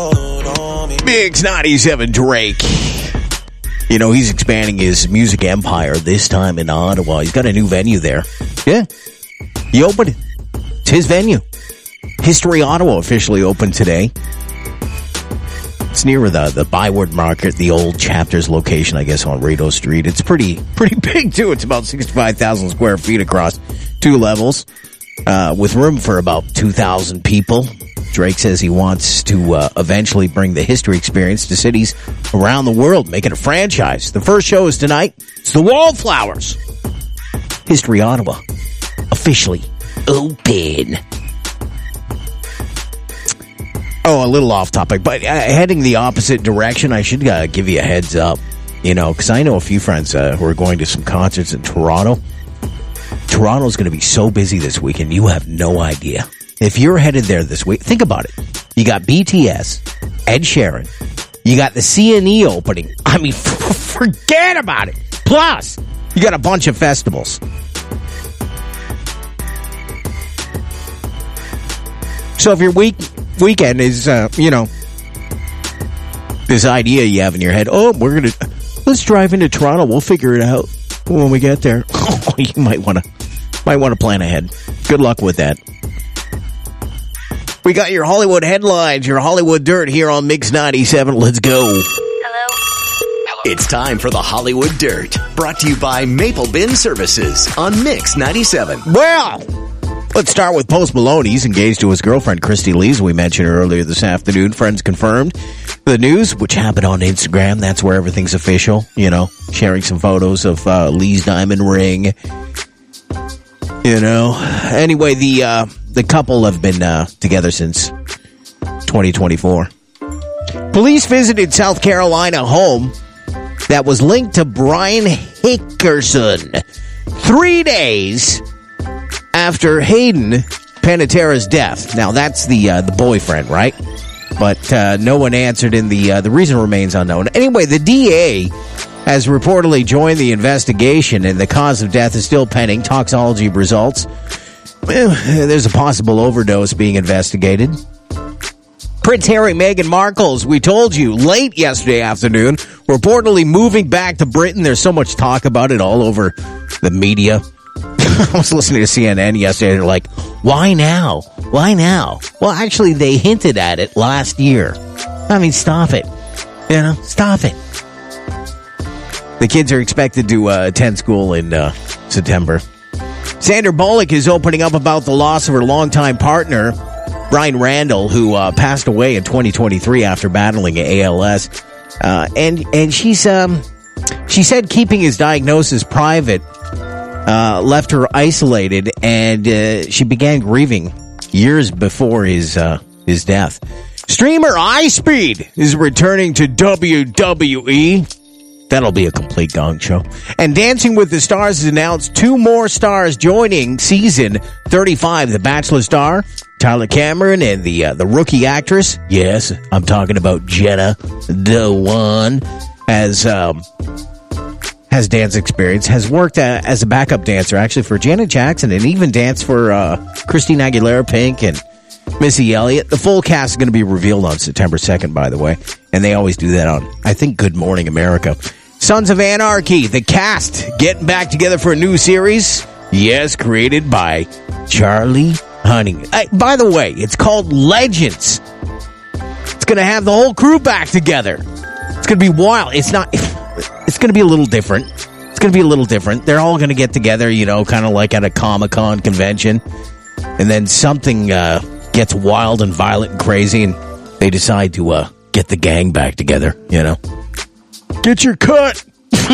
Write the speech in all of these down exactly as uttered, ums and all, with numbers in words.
Mix ninety-seven Drake. You know, he's expanding his music empire, this time in Ottawa. He's got a new venue there. Yeah. He opened it. It's his venue. History Ottawa officially opened today. It's near the, the Byward Market, the old Chapters location, I guess, on Rideau Street. It's pretty pretty big, too. It's about sixty-five thousand square feet across two levels, uh, with room for about two thousand people. Drake says he wants to uh, eventually bring the history experience to cities around the world, make it a franchise. The first show is tonight. It's the Wallflowers. History Ottawa. Officially open. Oh, a little off topic, but uh, heading the opposite direction, I should uh, give you a heads up, you know, because I know a few friends uh, who are going to some concerts in Toronto. Toronto's going to be so busy this weekend, you have no idea. If you're headed there this week, think about it. You got B T S, Ed Sheeran, you got the C N E opening. I mean, f- forget about it. Plus, you got a bunch of festivals. So if your week weekend is, uh, you know, this idea you have in your head, oh, we're going to, let's drive into Toronto. We'll figure it out when we get there. Oh, you might want to, might want to plan ahead. Good luck with that. We got your Hollywood headlines, your Hollywood dirt here on Mix ninety-seven. Let's go. Hello? Hello. It's time for the Hollywood Dirt, brought to you by Maple Bin Services on Mix ninety-seven. Well, let's start with Post Malone. He's engaged to his girlfriend, Christy Lee, as we mentioned earlier this afternoon. Friends confirmed the news, which happened on Instagram. That's where everything's official, you know, sharing some photos of uh, Lee's diamond ring. You know, anyway, the uh, the couple have been uh, together since twenty twenty-four. Police visited South Carolina home that was linked to Brian Hickerson three days after Hayden Panettera's death. Now, that's the uh, the boyfriend, right? But uh, no one answered, and the uh, the reason remains unknown. Anyway, the D A has reportedly joined the investigation, and the cause of death is still pending. Toxicology results. Well, there's a possible overdose being investigated. Prince Harry, Meghan Markle, as we told you late yesterday afternoon, reportedly moving back to Britain. There's so much talk about it all over the media. I was listening to C N N yesterday. They're like, why now? Why now? Well, actually, they hinted at it last year. I mean, stop it. You know, stop it. The kids are expected to uh, attend school in uh, September. Sandra Bullock is opening up about the loss of her longtime partner, Brian Randall, who uh, passed away in twenty twenty-three after battling A L S. Uh, and and she's um she said keeping his diagnosis private uh, left her isolated, and uh, she began grieving years before his uh, his death. Streamer iSpeed is returning to W W E. That'll be a complete gong show. And Dancing with the Stars has announced two more stars joining season thirty-five. The Bachelor star, Tyler Cameron, and the uh, the rookie actress, yes, I'm talking about Jenna Dewan, has, um, has dance experience, has worked uh, as a backup dancer, actually, for Janet Jackson, and even danced for uh, Christina Aguilera, Pink, and Missy Elliott. The full cast is going to be revealed on September second, by the way. And they always do that on, I think, Good Morning America. Sons of Anarchy, the cast, getting back together for a new series. Yes, created by Charlie Hunting. Uh, by the way, it's called Legends. It's going to have the whole crew back together. It's going to be wild. It's not, it's going to be a little different. It's going to be a little different. They're all going to get together, you know, kind of like at a Comic-Con convention. And then something uh, gets wild and violent and crazy, and they decide to uh, get the gang back together, you know. Get your cut.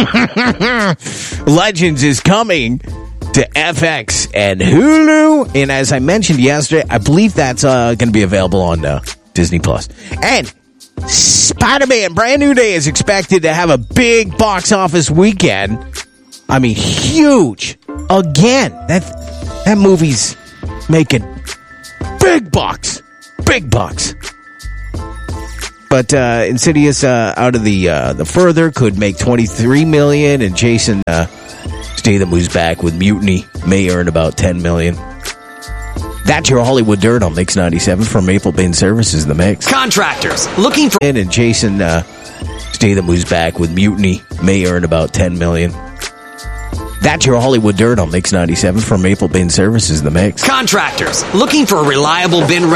Legends is coming to F X and Hulu. And as I mentioned yesterday, I believe that's uh, going to be available on uh, Disney Plus. And Spider-Man Brand New Day is expected to have a big box office weekend. I mean, huge. Again, that that movie's making big bucks. Big bucks. But uh, Insidious uh, out of the uh, the further could make twenty-three million dollars, and Jason uh, Statham, who's back with Mutiny, may earn about ten million dollars. That's your Hollywood Dirt on Mix ninety-seven from Maple Bin Services, The Mix. Contractors looking for... And Jason uh, Statham, who's back with Mutiny, may earn about ten million dollars. That's your Hollywood Dirt on Mix ninety-seven from Maple Bin Services, The Mix. Contractors looking for a reliable bin